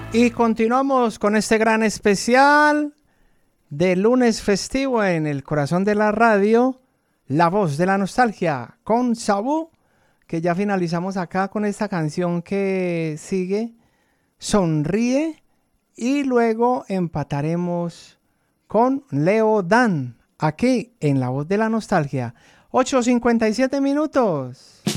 Y continuamos con este gran especial de lunes festivo en el corazón de la radio, La Voz de la Nostalgia, con Sabú, que ya finalizamos acá con esta canción que sigue, Sonríe, y luego empataremos con Leo Dan, aquí en La Voz de la Nostalgia. 8:57 minutos.